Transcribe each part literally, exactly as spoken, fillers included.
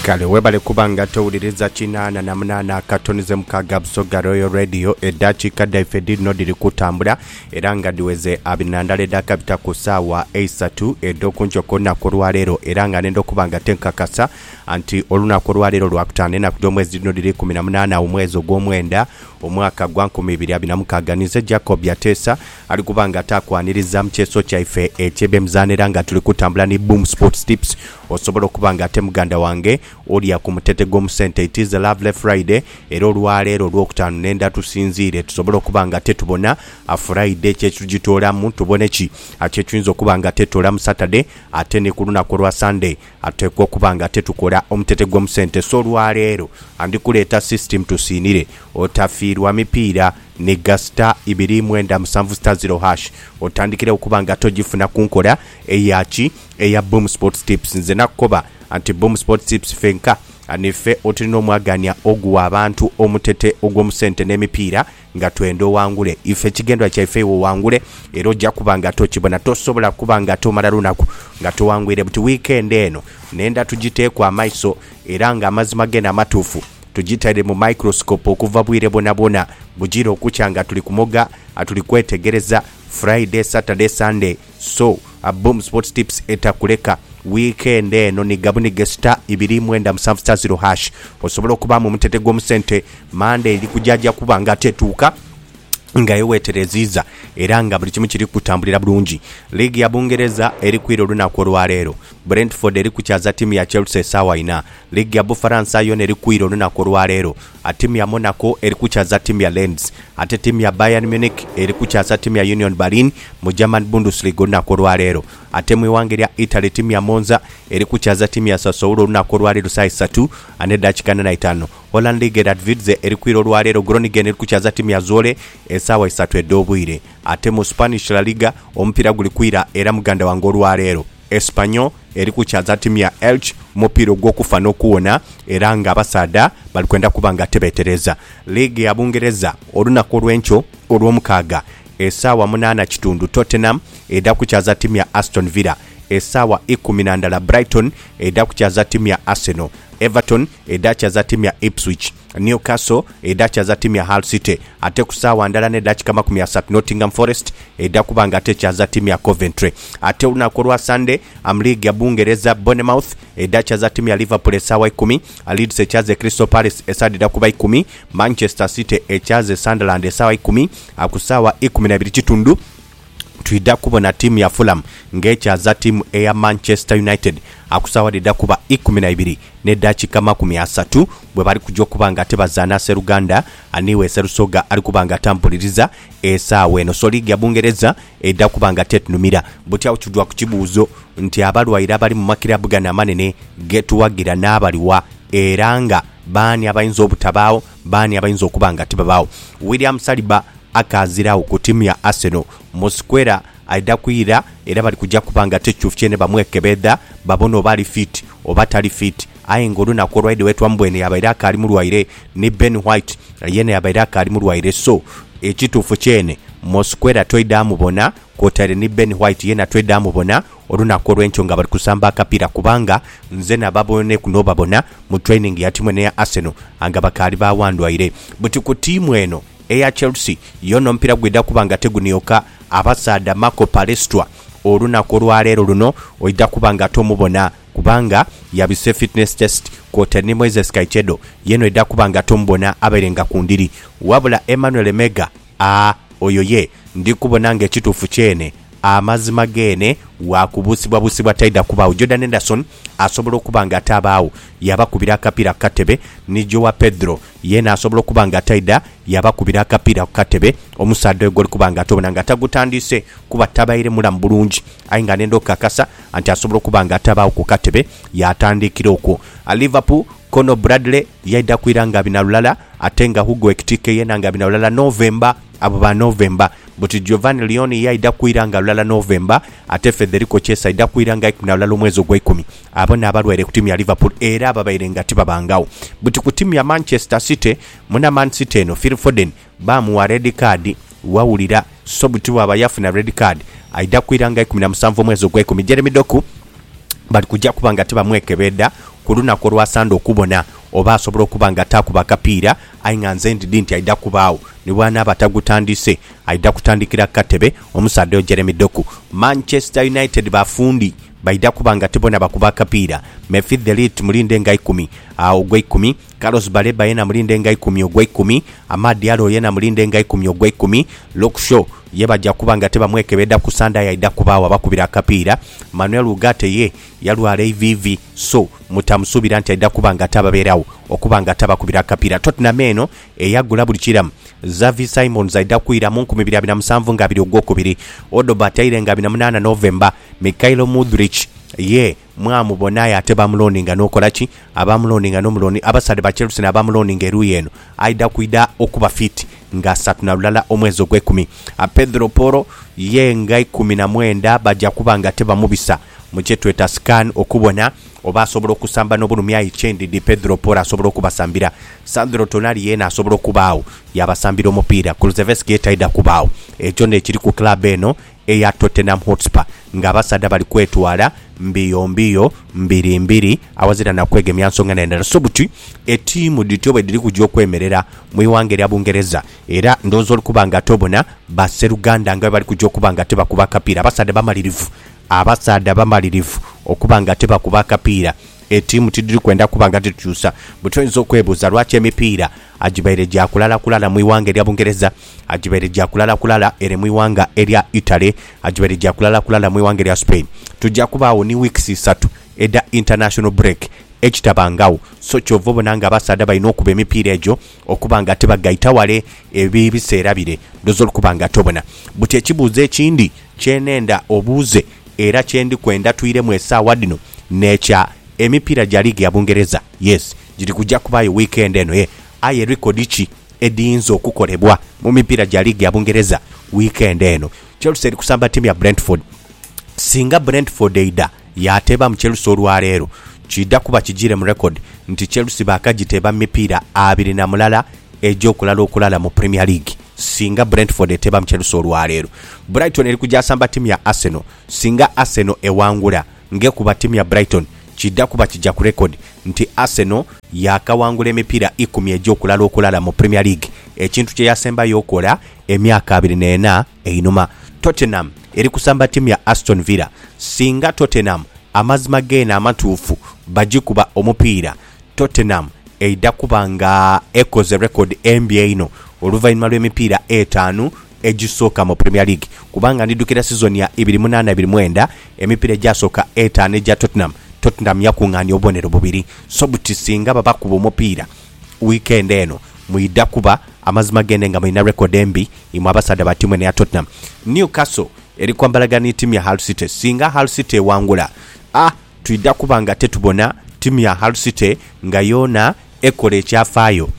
kale webale kubanga towuliriza kinaana na munaana katonize mukaga Busoga Royal Radio eddakiika ddaife dino diri kutambula era nga diweze abinandala eddaka bita ku ssaawa esatu ed'okunjoko olunaku olwaleero era nga nenda okubanga tenkakasa anti olunaku olwaleero lwakutaano ennaku gy'omwezi dino diri kumi na munaana omwezi ogw'omwenda omwaka gwa nkumi ibiri abiri na mukaaga nize Jacob Yateesa ali kubanga takwaniriza mu kyeso kyaife eky'ebyemizaano era nga tuli kutambula ne Boom Sports Tips osobola okubanga ate muganda wange olya ku mutete gw'omusente. It is a lovely Friday era olwaleero olwokutaano nenda tusinziire tusobola okubanga tetubona a Friday kyekitugitoolamu tubone ki akyekiyinza okubanga tetoola mu Saturday ate ne ku lunaku lwa Sunday ateekwa okubanga tetukola omutete gw'omusente. So olwaleero andikuleeta system tusiinire otafiirwa mipiira ne gasta ibiri mwenda musanvu star zero hash otandikire okubanga togifuna kunkola eyaki eya Boom Sports Tips. Nze nakukoba anti Boom Sports Tips fenka anife otulina omwaganya oguwa abantu omutete ogw'omusente n'emipiira nga twenda owangule ife kigendwa kyaife owangule era ojja kubanga tokibona tosobola kubanga tomala lunaku nga towangwire buti weekend eno nenda tugiteekwa amaiso era nga amazima gena amatuufu tugitaire mu microscope okuva bwire bona bona bujiro okukyanga tuli kumoga atuli kwetegereza Friday Saturday Sunday. So a Boom Sports Tips etakuleka weekend eno ni gabuni gesta ibiri mwenda musanvu star zero hash osobola okuba mu mutete gw'omusente Monday eri kujaja kubanga tetuuka nga yewetereziza era nga buli kimu kiri kutambulira bulungi. Ligi ya Bungereza eri kwira olunaku olwaleero Brentford eri kukyaza timu ya Chelsea sawa ina. Ligi ya Bufaransa yona eri kwira olunaku olwaleero timu ya Monaco eri kukyaza timu ya Lens ate timu ya Bayern Munich eri kukyaza timu ya Union Berlin mu German Bundesliga olunaku olwaleero ate mu ewange lya Italy timu ya Monza eri kukyaza timu ya Sassuolo olunaku olwaleero saa isatu ane dakika na itaano. Holland League Eredivisie eri kwira olwaleero Groningen eri kukyaza timu ya Zwolle esaawa isatu ed'obwire ate mu Spanish La Liga omupiira guli kwira era muganda wange olwaleero Espanyol eri kukyaza timu ya Elche mupiira gw'okufa n'okuwona era nga abasaada bali kwenda kubanga tebeetereza. Liigi ya Bungereza olunaku olw'enkyo olw'omukaaga esaawa munaana kitundu Tottenham edda kukyaza timu ya Aston Villa esaawa ikumi na ndala Brighton edda kukyaza timu ya Arsenal. Everton edda kukyaza timu ya Ipswich. Newcastle edda kukyaza timu ya Hull City ate ku ssaawa ndala ne dakika makumi asatu Nottingham Forest edda kubanga ate kyaza timu ya Coventry. Ate olunaku lwa Sunday am League ya Bungereza Bournemouth edda kyaza timu ya Liverpool esaawa ikumi Leeds ekyaza Crystal Palace esaawa edda kuba ikumi Manchester City ekyaza Sunderland esaawa ikumi ku ssaawa ikumi na ibiri kitundu tuida kubona timu ya Fulham ngekyaza timu eya Manchester United akusawa dida kuba ikumi na ibiri ne dakika makumi asatu bwe bali kujja kubanga tebazaana Seruganda aniwe Serusoga ali kubanga tambuliriza esaawa eno. So Liigi ya Bungereza edda kubanga tetunumira butya uchudwa ku kibuuzo nti abalwaire abali mu makirabu gana amanene getuwagira n'abaliwa era nga baani abayinza obutabaawo baani abayinza okubanga tebabaawo. William Saliba akazirawo ku timu ya Arsenal Mosquera aida kwira era bali kujja kubanga techufu kyene bamwekebeda babono bali fit oba tali fit ayengo lunaku olwaide wetu ambwene yabaira akali mulwaire ne Ben White yene yabaira akali mulwaire. So ekituufu kyene Mosquera toida amubona kotare ne Ben White yena toida amubona olunaku olw'enkyo nga bali kusamba akapiira kubanga nze nababone kuno babona mu training ya timu ya Arsenal anga bakali bawandwaire buti ku timu eno eya Chelsea yono mpira gweda kubanga tegunioka abasaada Marco Palestra olunaku olwaleero luno oida kubanga tomubona kubanga yabise fitness test kota ni Moises Caicedo yeno ida kubanga tombona aberenga kundiri wabula Emmanuel Mega a oyo ye ndi kubona nge kituufu kyene amazima gene wakubusibwa busibwa taida kubaawo. Jordan Henderson asobola okubanga atabaawo yabakubira akapira katebe ni Joao Pedro yena asobola okubanga taida yabakubira akapira katebe omusaadde egoli kubanga atobona nga tagutandise kuba tabaire mulamu bulungi ayinga nendo kakasa anti asobola okubanga atabaawo ku katebe yatandikira okwo. A Liverpool Conor Bradley yaida kwiranga binalulala atenga Hugo Ekitike yena nga binalulala November abo ba November buti Giovanni Leone yaida kwiranga lulala November ate Federico Chiesa yaida kwiranga ikumi na lulala omwezi ogwa ikumi abona abalwaire ku timu ya Liverpool era ababaire nga tibabangawo buti ku timu ya Manchester City muna Man City eno Phil Foden bamuwa red card wawulira so buti waba yafuna red card aida kwiranga ikumi na musanvu omwezi ogwa ikumi. Jeremy Doku bali kujja kubanga tebamwekebeda ku lunaku olwasanda okubona oba asobola okuba nga takuba akapiira ayi nga nze ndidi nti ayidda kubaawo ne bw'anaaba tagutandise ayidda kutandikira katebe omusaddeyo Jeremy Doku. Manchester United bafundi baida kubanga tebona bakuba akapiira Memphis Delict mulinde nga ikumi ogwe ikumi Carlos Baleba yena mulinde nga ikumi ogwe ikumi Amad Diallo yena mulinde nga ikumi ogwe ikumi Lukshaw yebajja kubanga tebamwekebedda ku Sanda yaida kubaawa bakubira akapiira Manuel Ugarte ye yalwala I V V so mutamusubira nti aida kubanga tababeerawo okubanga tabakubira akapiira. Tottenham eno eyagula buli kiramu Xavi Simons aida kuira mu nkumi bbiri na musanvu nga abiri ogwokubiri Odegaard ayire nga abiri na munaana November Mikhailo Mudryk ye mwamu bonaye ate bamulondinga n'okola ki abamulondinga n'omuloni abasade ba Chelsea n'abamulondinga eruyi eno aida kuida okuba fit nga asatu na lulala omwezi ogw'ekumi. Pedro Porro ye nga ikumi na mwenda bajja kuba nga tebamubisa mu kye tweta scan okubona oba asobola okusamba n'obulumi ayichendidi Pedro Porro asobola okubasambira. Sandro Tonali yena asobola okubaawo yabasambira omupiira Kulusevski yetaida kubaawo ekyo nekiri ku club eno eya Tottenham Hotspur nga abasada bali kwetwala mbiyo mbiyo mbiri mbiri awazira na kwegemya nsonga n'endala sobuti etiimu dityobe diri kujja okwemerera mu iwange lya Bungereza era ndozo olukubanga tobona Baseruganda nga bali kujja okubanga tebakuba akapiira abasada bamalirivu abasada bamalirivu okubanga tebakuba akapiira etiimu tidiri kwenda kubanga tikyusa butwenzo okwebuuza lwaki emipiira agibaire gya kulala kulala mu iwanga erya Bungereza agibaire gya kulala kulala ere mu iwanga erya Italy agibaire gya kulala kulala mu iwanga erya Spain. Tujja kubaawo ni weeks isatu eda international break ekitabangawo so kyova obona nga abasada balina okuba emipiira egyo okubanga tebagayita wale ebibiseera bire ndozo olukubanga tobona buti ekibuuzo ekindi kyenenda obuuze era kyendi kwenda tuyiremu essaawa dino nekya emipiira gya liigi ya Bungereza yes giri kujja kubaayo weekend eno ye aye record ki ediyinza okukolebwa mu mipiira gya liigi ya Bungereza weekend eno. Chelsea eri kusamba timu ya Brentford singa Brentford eida yateba mu Chelsea olwaleero kidda kuba kijire mu record nti Chelsea bakagiteba mipiira abiri na mulala egy'okulala okulala mu Premier League singa Brentford eteba mu Chelsea olwaleero. Brighton eri kujja samba timu ya Arsenal singa Arsenal ewangula nge kuba timu ya Brighton kidda kuba kijja ku record nti Arsenal yakawangula emipiira ikumi egy'okulala okulala mu Premier League ekintu kye yasembayo okola emyaka abiri n'ena einuma. Tottenham eri kusamba timu ya Aston Villa singa Tottenham amazima geena amatuufu bagikuba omupiira Tottenham eida kubanga ekoze record N B A ino oluvannyuma lw'emipiira etaano egisooka mu Premier League kubanga ndidukira season ya abiri munaana abiri mwenda emipiira egyasooka etaano egya Tottenham Tottenham yakuŋŋaanya obubonero bubiri so buti singa babakuba omupiira weekend eno muida kuba amazima gende nga mulina record embi imwe abasada ba timu ya Tottenham. Newcastle eri kwambalagana timu ya Hull City singa Hull City ewangula ah tuida kubanga tetubona timu ya Hull City nga yona ekola ekyafaayo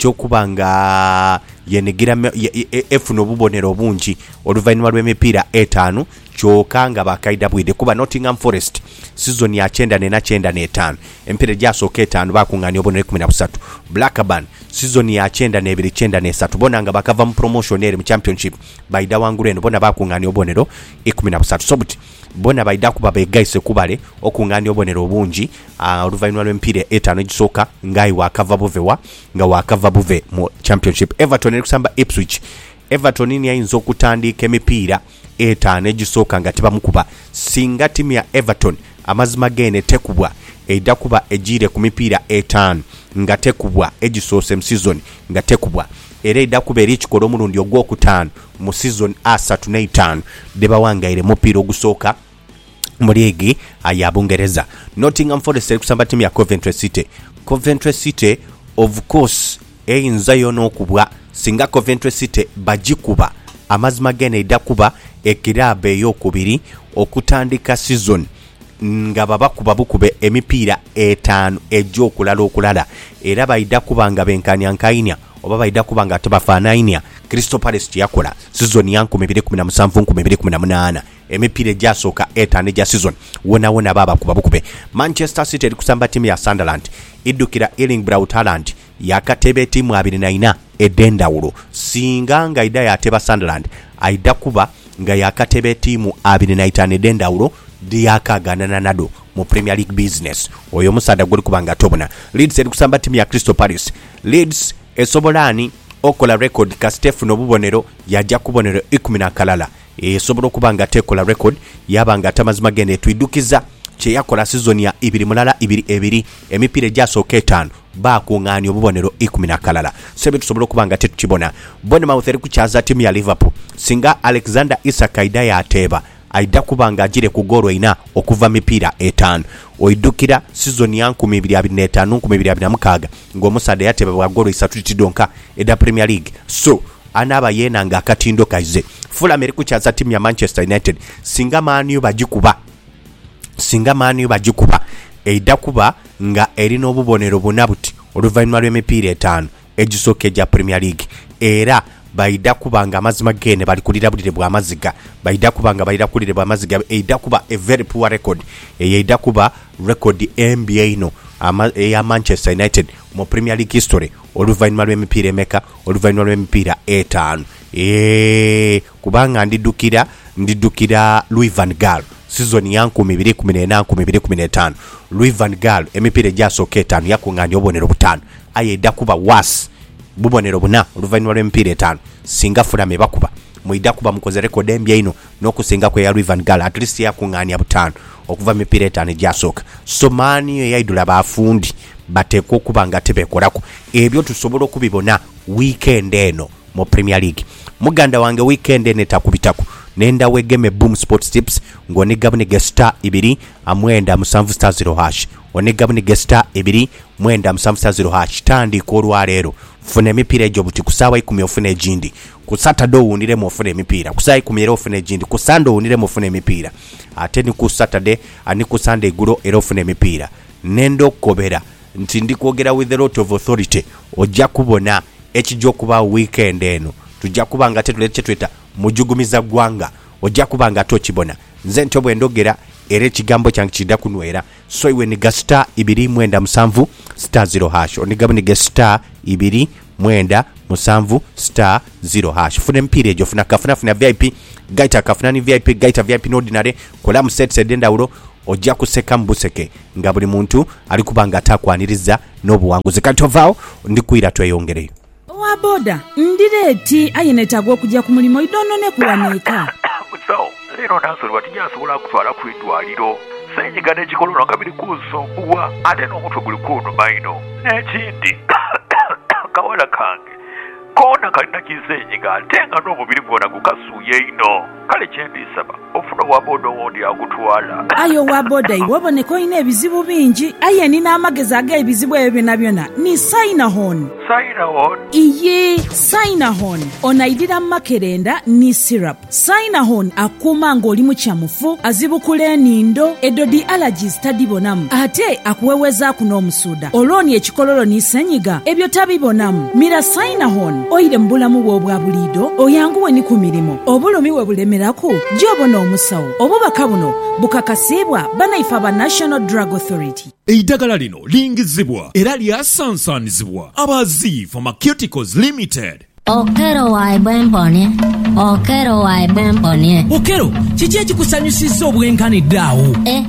ekyokubanga yenigira efuna obubonero bungi oluvannyuma lw'emipiira etaano kyokka nga bakaida bwide kuba Nottingham Forest season ya kyenda n'ena kyenda n'etaano empiira gyasooka etaano bakuŋŋaanya obubonero kumi na busatu. Blackburn season ya kyenda n'ebiri kyenda n'esatu bona nga bakava mu promotion eri mu championship baida wangulu eno bona bakuŋŋaanya obubonero ikumi na busatu so buti bona baida kuba begaise kubale okuŋŋaanya obubonero obungi oluvannyuma lw'emipiira etaano egisooka ngayi wakava buvewa nga wakava buve mu championship. Everton eri kusamba Ipswich Everton ni ayinza okutandika emipiira etaano egisooka nga tebamukuba singa timu ya Everton amazima gene tekubwa eida kuba ejire ku mipiira etaano nga tekubwa egisoose mu season nga tekubwa era eida kuba eri ekikola omulundi ogwokutaano mu season asatu n'etaano debawangaire mupiira ogusooka mu liigi ya Bungereza. Nottingham Forest eri kusamba timu ya Coventry City Coventry City of course eyinza yona okubwa singa Coventry City bagikuba amazima gene eida kuba ekiraaba ey'okubiri okutandika season nga babakuba bukube emipiira etaano egy'okulala okulala era baida kubanga benkanyankainya oba baida kubanga tebafaanainya Crystal Palace kyeyakola season ya nkumi bbiri kumi na musanvu nkumi bbiri kumi na munaana emipiira egyasooka etaano egya season wona wona babakuba bukube. Manchester City eri kusamba timu ya Sunderland iddukira Erling Braut Haaland yakateba etiimu abiri na ina edendawulo singa nga ida yateba Sunderland aida kuba nga yakateba etiimu abiri na itaano edendawulo lyakagana na nado mu Premier League business. Oyo musada guli kubanga tobona. Leeds eri kusamba timu ya Crystal Palace. Leeds esobolani okola record ka Stephen Obubonero yajja kubonero ikumi na kalala. Esobola kubanga tekola record yabanga tamazima gene twidukiza kye yakola season ya ibiri mulala ibiri ebiri emipira gyasooka etaano bakuŋŋaanya obubonero ikumi na kalala. Sebe tusobola okubanga tetukibona. Bournemouth eri kukyaza timu ya Liverpool singa Alexander Isak aida yateeba aida kubanga agire ku goal ina okuva mipiira etaano. Oidukira season ya nkumi ibiri abiri n'etaano nkumi ibiri abiri na mukaaga ng'omusada yateeba bwa goal isatu tidonka eda Premier League. So anaba yena nga akatindo kaize. Fulham eri kukyaza timu ya Manchester United singa Man U bagikuba singa Man U bagikuba eida kuba nga erina obubonero buna buti oluvannyuma lw'emipiira etaano egisooka egya Premier League era baida kubanga amazima gene bali kulira bulire bwa maziga baida kubanga balira kulire bwa maziga eida kuba a very poor record eida kuba record N B A no ama ya Manchester United mu Premier League history oluvannyuma lw'emipiira emeka oluvannyuma lw'emipiira etaano eh kubanga ndidukira ndidukira Louis van Gaal season ya nkumi ibiri kumi n'ena nkumi ibiri kumi n'etaano Louis van Gaal emipira egyasooka etaano yakuŋŋaanya obubonero butaano aye edda kuba was bubonero buna oluvannyuma lw'emipiira etaano singa Fulham bakuba muida kuba mukoze record N B A ino n'okusinga kwe ya Louis van Gaal at least yakuŋŋaanya butaano okuva mipiira etaano egyasooka. So Man U yaidula bafundi bateekwa okuba nga tebeekolako ebyo tusobola okubibona weekend eno mu Premier League. Muganda wange weekend eno etakubitako nenda wegeme Boom Sports Tips ng'onegabunige star ibiri amwenda musanvu star zero hash onegabunige star ibiri mwenda musanvu star zero hash tandika olwaleero funa emipiira egyo buti ku ssaawa ikumi ofuna egindi ku Saturday owuniremu ofuna emipiira ku ssaawa ikumi era ofuna egindi ku Sunday owuniremu ofuna emipiira ate ni ku Saturday ani ku Sunday eggulo era ofuna emipiira nenda okukobera nti ndi kwogera with a lot of authority ojja kubona ekijja okuba weekend eno tujja kuba nga tetulete tweta mujugumiza gwanga ojja kuba nga tokibona nze nto bwe ndogera era ekigambo kyange kidda kunwera. So iwe niga star ibiri mwenda musanvu star zero hash onigaba niga star ibiri mwenda musanvu star zero hash funa empiira egyo funa kafuna funa V I P gaita kafuna ni V I P gaita V I P n'ordinary kola mu set sedendawulo ojja kuseka mbuseke nga buli muntu ali kubanga atakwaniriza n'obuwanguzi kati ovaawo ndikuira tweyongereyo wa boda ndireti ayenetagwa okujja ku mulimo idono ne kuwaneeka so lero nansolo batijasobola kutwala ku idwaliro senyiga n'ekikolono nga biri kunsumbuwa ate n'omutwe guli kunnuma ino n'ekindi kawala kange koona kalina kisenyiga ate nga n'omubiri gwona gukasuuye ino kale kyendisaba ofuna wa boda owondi akutwala ayo wa boda iwe oboneka olina ebizibu bingi aye nina amagezi ag'ebizibu ebyo byonna byonna ni Sinahon. Sinahon? Iye Sinahon onaidira makerenda ni syrup. Sinahon akuuma ng'oli mu kyamufu azibukula enindo edodi allergies tadibonamu ate akuwewezaako n'omusuuda olwoni ekikololo ni senyiga ebyo tabibonamu. Mira Sinahon oyire mu bulamu bwo obwa buliido oyanguwe ni ku mirimu obulumi we bulemerako gy'obona omusawo obubaka buno bukakasibwa banaifa ba National Drug Authority. Eidagala lino lingizibwa era lyasansanizibwa abazi Pharmaceuticals Limited. Okero wa ibemponie Okero wa ibemponie Okero kiki ekikusanyusizza obwenkaniddeawo eh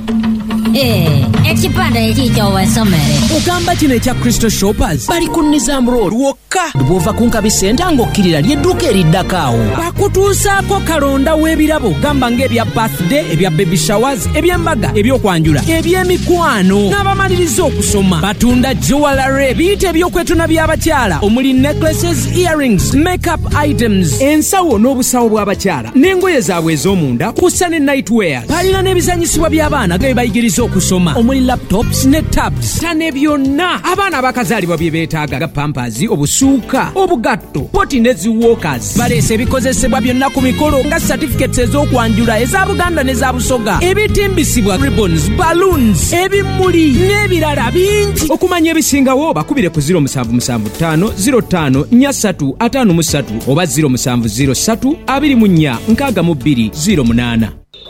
Eh, ekipande ekikyo wesomere. Ogamba kino ekya Crystal Shoppers bali ku Nizam Road wokka bw'ova ku Nkabi Center ng'okkirira ly'edduuka eriddakaawo. Bakutuusaako kalonda w'ebirabo gamba ng'ebya birthday, ebya baby showers, eby'embaga, ebyokwanjula, eby'emikwano n'abamaliriza okusoma. Batunda jewelry, biyite eby'okwetuna by'abakyala omuli necklaces, earrings, makeup items, ensawo n'obusawo bw'abakyala n'engoye zaabwe ez'omunda kussa ne nightwear. Balina n'ebizanyisibwa by'abaana ge bayigiriza okusoma omuli laptops ne tabs tane byonna abaana bakazaalibwa bye beetaaga ga pampers obusuuka obugatto poti ne ziwokers baleese ebikozesebwa byonna ku mikolo nga certificates ez'okwanjula eza Buganda ne za Busoga ebitimbisibwa ribbons balloons ebimuli n'ebirala bingi. Okumanya ebisingawo bakubire ku zero seven seven five zero five four three five three oba zero seven zero three two four four zero eight.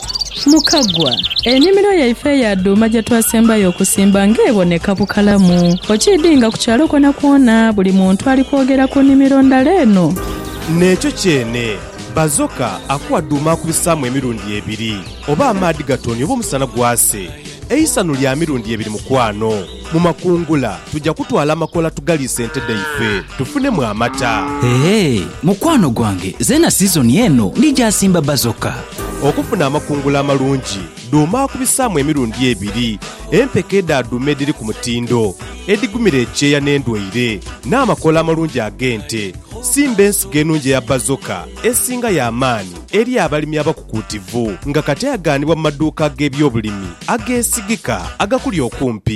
Mukagwa ennimiro yaife ya dduma gye twasembayo okusimba ng'eboneka bukalamu okidinga ku kyalo kona kwona buli muntu ali kwogera ku nnimiro ndala eno nekyo kyene Bazoka akuwa duma kubisaamu emirundi ebiri oba amaadi gatonya oba omusana gwase. Eisano lya mirundi ebiri mukwano. Mu makungula tujja kutwala amakola tugaliise ente daife tufunemu amata. Hey, mukwano gwange zena season eno ndijasimba Bazoka. Okufuna amakungula amalungi duma kubisaamu emirundi ebiri. Empeke eddaaduma ediri ku mutindo edigumira ekyeya n'endwaire n'amakola amalungi ag'ente. Simba ensigo ennungi eya Bazoka esinga y'amaanyi eri abalimi abakukuutivu nga kati agaanibwa mu maduuka g'ebyobulimi ageesigika agakuli okumpi.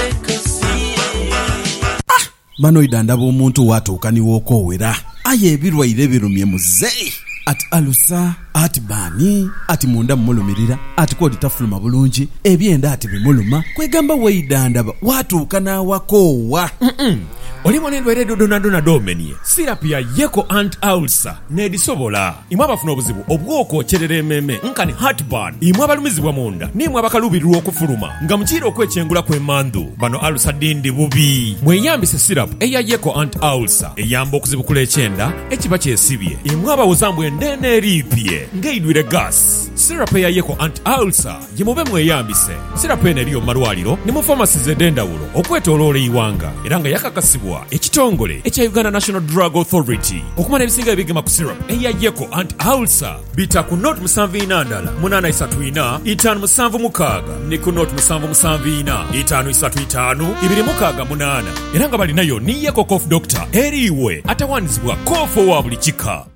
Ah, manoida ndaba omuntu watuukaniwa okoowera aye ebirwaire birumye muzeeyi ati alusa ati bani ati munda mulumirira ati kodi tafuluma bulungi ebyenda ati bimuluma kwegamba weidandaba watuuka n'awakoowa. Mm-mm. Olimo n'endwaire dodonadona domenie sirapu ya yeko ant ulcer n'edisobola imwe abafuna obuzibu obw'okwokyerera emmeeme nkani heartburn imwe abalumizibwa munda n'imwe abakaluubirirwa okufuluma nga mukiira okwekyengula kw'emmandu bano ulcer dindi bubi. Mweyambise sirapu eya yeko ant ulcer eyamba okuzibukula ekyenda ekiba kyesibye imwe abawuzambwa endeene eriipye ng'eidwire gas. Sirapu eya yeko ant ulcer gye mube mweyambise. Sirapu eno eriyo mu malwaliro ne mu pharmacies ez'endawulo okwetooloola eiwanga era nga yakakasibwa ekitongole ekya Uganda National Drug Authority. Okumala ebisinga ebigema ku syrup eya yeko ant ulcer bita ku note musanvu ina ndala munana isatu ina itaano musanvu mukaaga ne ku note musanvu musanvu ina itaano isatu itaano ibiri mukaaga munana era nga balinayo ni yeko cough doctor eriwe atawanizibwa koofo wa buli kika.